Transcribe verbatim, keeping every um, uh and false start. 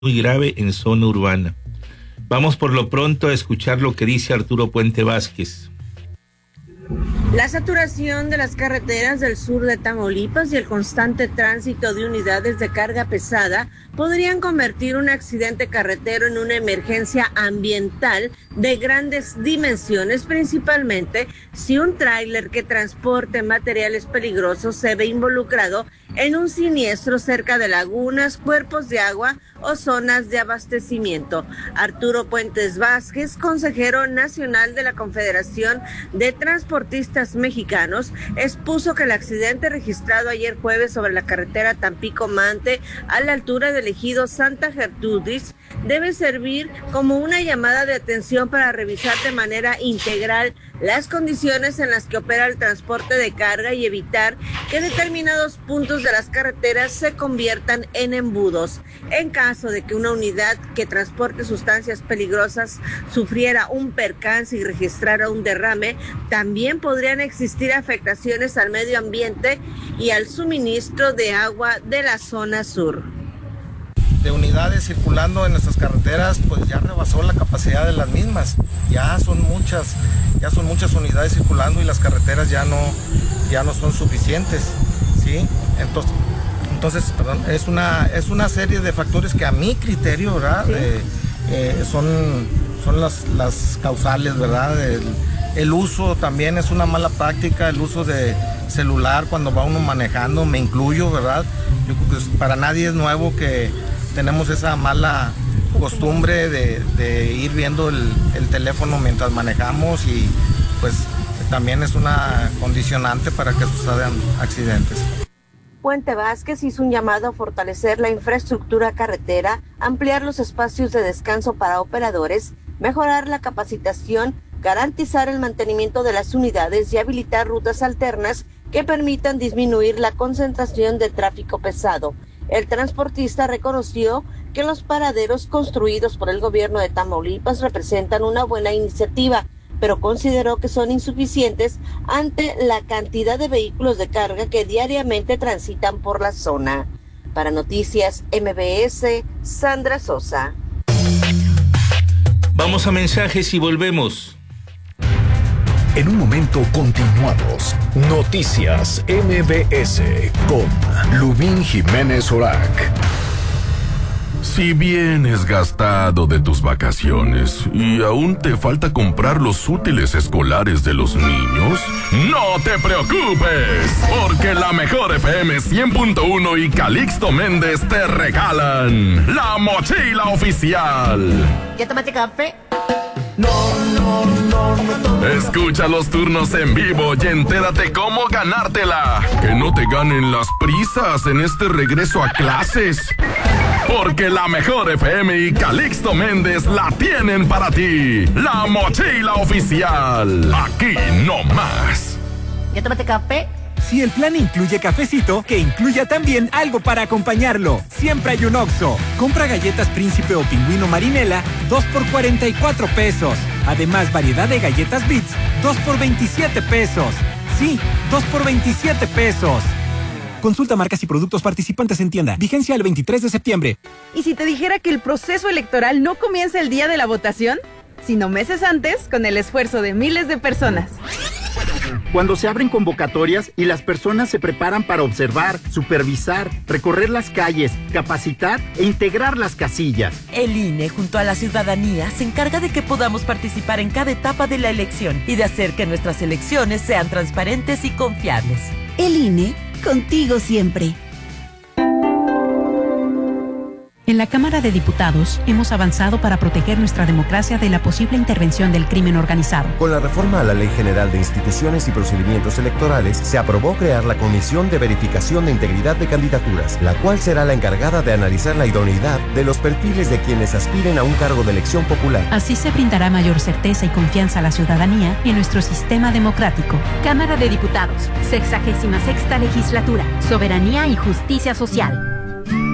muy grave en zona urbana. Vamos por lo pronto a escuchar lo que dice Arturo Puente Vázquez. La saturación de las carreteras del sur de Tamaulipas y el constante tránsito de unidades de carga pesada podrían convertir un accidente carretero en una emergencia ambiental de grandes dimensiones, principalmente si un tráiler que transporte materiales peligrosos se ve involucrado en un siniestro cerca de lagunas, cuerpos de agua o zonas de abastecimiento. Arturo Puentes Vázquez, consejero nacional de la Confederación de Transportistas Mexicanos, expuso que el accidente registrado ayer jueves sobre la carretera Tampico-Mante a la altura del ejido Santa Gertrudis debe servir como una llamada de atención para revisar de manera integral las condiciones en las que opera el transporte de carga y evitar que determinados puntos de las carreteras se conviertan en embudos. En caso de que una unidad que transporte sustancias peligrosas sufriera un percance y registrara un derrame, también podrían existir afectaciones al medio ambiente y al suministro de agua de la zona sur. De unidades circulando en nuestras carreteras, pues ya rebasó la capacidad de las mismas. Ya son muchas, ya son muchas unidades circulando y las carreteras ya no, ya no son suficientes, ¿sí? Entonces, entonces, perdón, es una, es una serie de factores que a mi criterio, ¿verdad? Sí. Eh, eh, son, son las, las causales, ¿verdad? El, el uso también es una mala práctica, el uso de celular cuando va uno manejando, me incluyo, ¿verdad? Yo creo que para nadie es nuevo que tenemos esa mala costumbre de, de ir viendo el, el teléfono mientras manejamos y pues también es una condicionante para que sucedan accidentes. Puente Vázquez hizo un llamado a fortalecer la infraestructura carretera, ampliar los espacios de descanso para operadores, mejorar la capacitación, garantizar el mantenimiento de las unidades y habilitar rutas alternas que permitan disminuir la concentración de tráfico pesado. El transportista reconoció que los paraderos construidos por el gobierno de Tamaulipas representan una buena iniciativa, pero consideró que son insuficientes ante la cantidad de vehículos de carga que diariamente transitan por la zona. Para Noticias M B S, Sandra Sosa. Vamos a mensajes y volvemos. En un momento continuamos. Noticias M B S con Lubín Jiménez Orac. Si vienes gastado de tus vacaciones y aún te falta comprar los útiles escolares de los niños, no te preocupes, porque la mejor F M cien punto uno y Calixto Méndez te regalan la mochila oficial. ¿Ya tomaste café? No, no, no, no. Escucha los turnos en vivo y entérate cómo ganártela. Que no te ganen las prisas en este regreso a clases. Porque la mejor F M y Calixto Méndez la tienen para ti. La mochila oficial. Aquí no más. ¿Ya tomaste café? Si el plan incluye cafecito, que incluya también algo para acompañarlo. Siempre hay un Oxxo. Compra galletas Príncipe o Pingüino Marinela, dos por cuarenta y cuatro pesos. Además, variedad de galletas Bits, dos por veintisiete pesos. Sí, dos por veintisiete pesos. Consulta marcas y productos participantes en tienda. Vigencia el veintitrés de septiembre. ¿Y si te dijera que el proceso electoral no comienza el día de la votación, sino meses antes, con el esfuerzo de miles de personas? Cuando se abren convocatorias y las personas se preparan para observar, supervisar, recorrer las calles, capacitar e integrar las casillas. El I N E, junto a la ciudadanía, se encarga de que podamos participar en cada etapa de la elección y de hacer que nuestras elecciones sean transparentes y confiables. El I N E, contigo siempre. En la Cámara de Diputados hemos avanzado para proteger nuestra democracia de la posible intervención del crimen organizado. Con la reforma a la Ley General de Instituciones y Procedimientos Electorales, se aprobó crear la Comisión de Verificación de Integridad de Candidaturas, la cual será la encargada de analizar la idoneidad de los perfiles de quienes aspiren a un cargo de elección popular. Así se brindará mayor certeza y confianza a la ciudadanía en nuestro sistema democrático. Cámara de Diputados, sexagésima sexta legislatura, Soberanía y Justicia Social.